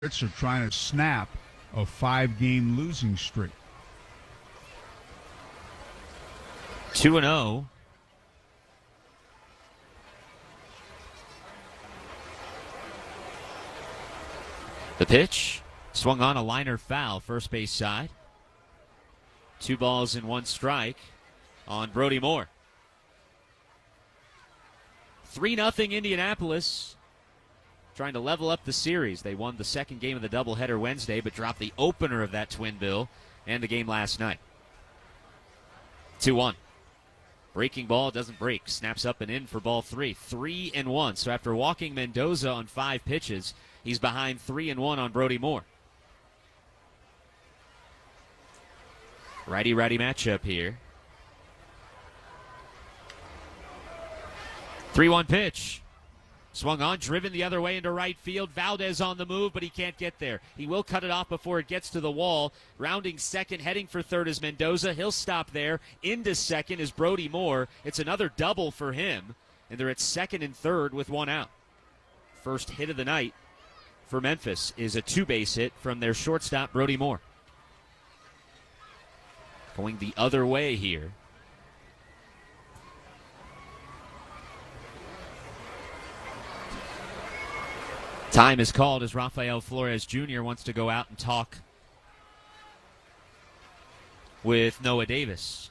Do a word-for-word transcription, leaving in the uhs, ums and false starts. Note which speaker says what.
Speaker 1: Pirates are trying to snap a five-game losing streak.
Speaker 2: two and oh. The pitch swung on, a liner foul, first base side. Two balls and one strike on Brody Moore. three nothing Indianapolis, trying to level up the series. They won the second game of the doubleheader Wednesday, but dropped the opener of that twin bill and the game last night. two one. Breaking ball doesn't break. Snaps up and in for ball three. Three and one. So after walking Mendoza on five pitches, he's behind three and one on Brody Moore. Righty-righty matchup here. three one pitch. Swung on, driven the other way into right field. Valdez on the move, but he can't get there. He will cut it off before it gets to the wall. Rounding second, heading for third is Mendoza. He'll stop there. Into second is Brody Moore. It's another double for him, and they're at second and third with one out. First hit of the night for Memphis is a two-base hit from their shortstop, Brody Moore. Going the other way here. Time is called as Rafael Flores Junior wants to go out and talk with Noah Davis.